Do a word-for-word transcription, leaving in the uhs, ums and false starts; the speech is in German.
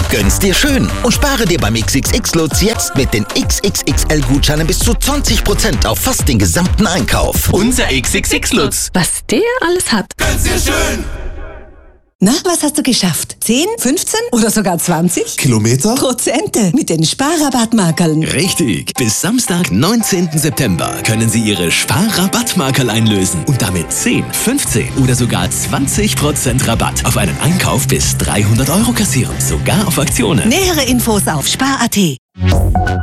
Gönn's dir schön und spare dir beim X X X-Lutz jetzt mit den X X X L-Gutscheinen bis zu zwanzig Prozent auf fast den gesamten Einkauf. Unser X X X-Lutz. Was der alles hat. Gönn's dir schön. Na, was hast du geschafft? zehn, fünfzehn oder sogar zwanzig? Kilometer? Prozente mit den Sparrabattmarkerln. Richtig. Bis Samstag, neunzehnten September können Sie Ihre Sparrabattmarkerl einlösen und damit zehn, fünfzehn oder sogar zwanzig Prozent Rabatt auf einen Einkauf bis dreihundert Euro kassieren. Sogar auf Aktionen. Nähere Infos auf spar punkt at.